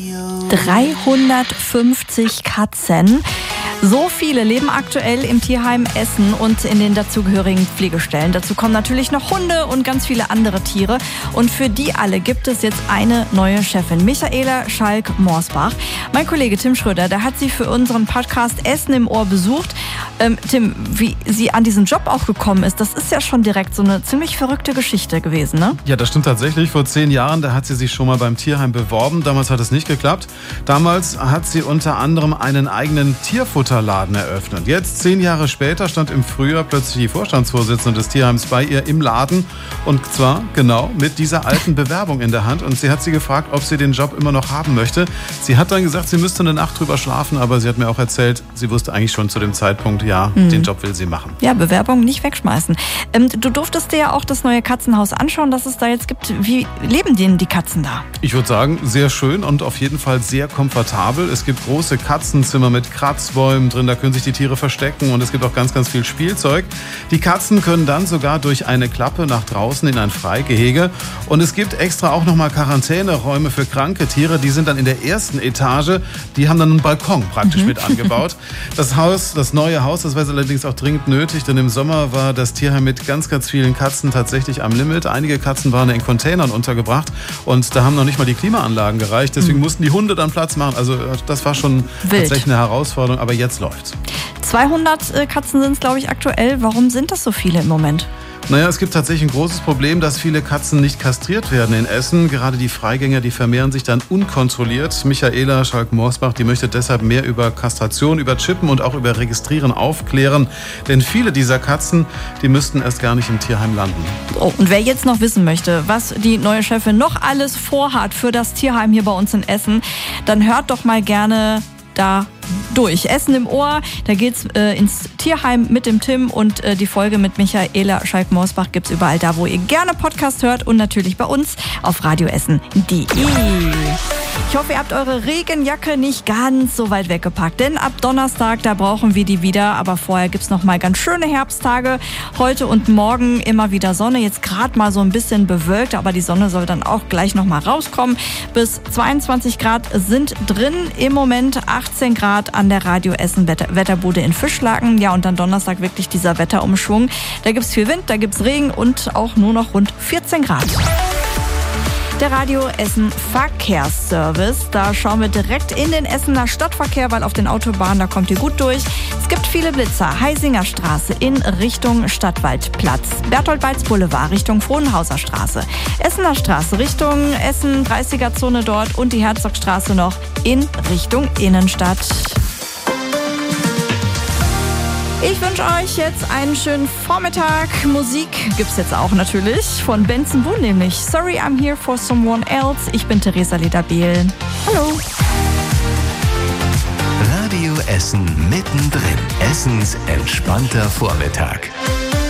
350 Katzen. So viele leben aktuell im Tierheim Essen und in den dazugehörigen Pflegestellen. Dazu kommen natürlich noch Hunde und ganz viele andere Tiere. Und für die alle gibt es jetzt eine neue Chefin, Michaela Schalk-Morsbach. Mein Kollege Tim Schröder, der hat sie für unseren Podcast Essen im Ohr besucht. Tim, wie sie an diesen Job auch gekommen ist, das ist ja schon direkt so eine ziemlich verrückte Geschichte gewesen, ne? Ja, das stimmt tatsächlich. Vor 10 Jahren, da hat sie sich schon mal beim Tierheim beworben. Damals hat es nicht geklappt. Damals hat sie unter anderem einen eigenen Tierfutterladen eröffnet. Jetzt, 10 Jahre später, stand im Frühjahr plötzlich die Vorstandsvorsitzende des Tierheims bei ihr im Laden. Und zwar genau mit dieser alten Bewerbung in der Hand. Und sie hat sie gefragt, ob sie den Job immer noch haben möchte. Sie hat dann gesagt, sie müsste eine Nacht drüber schlafen. Aber sie hat mir auch erzählt, sie wusste eigentlich schon zu dem Zeitpunkt, ja, den Job will sie machen. Ja, Bewerbung nicht wegschmeißen. Du durftest dir ja auch das neue Katzenhaus anschauen, das es da jetzt gibt. Wie leben denn die Katzen da? Ich würde sagen, sehr schön und auf jeden Fall sehr komfortabel. Es gibt große Katzenzimmer mit Kratzbäumen drin, da können sich die Tiere verstecken und es gibt auch ganz, ganz viel Spielzeug. Die Katzen können dann sogar durch eine Klappe nach draußen in ein Freigehege und es gibt extra auch nochmal Quarantäneräume für kranke Tiere. Die sind dann in der ersten Etage, die haben dann einen Balkon praktisch mit angebaut. Das neue Haus, das war allerdings auch dringend nötig, denn im Sommer war das Tierheim mit ganz, ganz vielen Katzen tatsächlich am Limit. Einige Katzen waren in Containern untergebracht und da haben noch nicht mal die Klimaanlagen gereicht. Deswegen mussten die Hunde dann Platz machen. Also das war schon tatsächlich eine Herausforderung, aber jetzt läuft's. 200 Katzen sind es, glaube ich, aktuell. Warum sind das so viele im Moment? Naja, es gibt tatsächlich ein großes Problem, dass viele Katzen nicht kastriert werden in Essen. Gerade die Freigänger, die vermehren sich dann unkontrolliert. Michaela Schalk-Morsbach, die möchte deshalb mehr über Kastration, über Chippen und auch über Registrieren aufklären. Denn viele dieser Katzen, die müssten erst gar nicht im Tierheim landen. Oh, und wer jetzt noch wissen möchte, was die neue Chefin noch alles vorhat für das Tierheim hier bei uns in Essen, dann hört doch mal gerne da durch. Essen im Ohr, da geht's ins Tierheim mit dem Tim und die Folge mit Michaela Schalk-Morsbach gibt's überall da, wo ihr gerne Podcast hört und natürlich bei uns auf radioessen.de. Ich hoffe, ihr habt eure Regenjacke nicht ganz so weit weggepackt, denn ab Donnerstag, da brauchen wir die wieder, aber vorher gibt's noch mal ganz schöne Herbsttage. Heute und morgen immer wieder Sonne, jetzt gerade mal so ein bisschen bewölkt, aber die Sonne soll dann auch gleich noch mal rauskommen. Bis 22 Grad sind drin, im Moment 18 Grad an der Radio Essen Wetterbude in Fischlaken. Ja, und dann Donnerstag wirklich dieser Wetterumschwung. Da gibt's viel Wind, da gibt's Regen und auch nur noch rund 14 Grad. Der Radio Essen Verkehrsservice. Da schauen wir direkt in den Essener Stadtverkehr, weil auf den Autobahnen, da kommt ihr gut durch. Es gibt viele Blitzer. Heisinger Straße in Richtung Stadtwaldplatz. Berthold-Balz Boulevard Richtung Frohnhauser Straße. Essener Straße Richtung Essen, 30er-Zone dort und die Herzogstraße noch in Richtung Innenstadt. Ich wünsche euch jetzt einen schönen Vormittag. Musik gibt's jetzt auch natürlich von Benson Boone, nämlich Sorry I'm Here for Someone Else. Ich bin Theresa Lederbiel. Hallo. Radio Essen mittendrin. Essens entspannter Vormittag.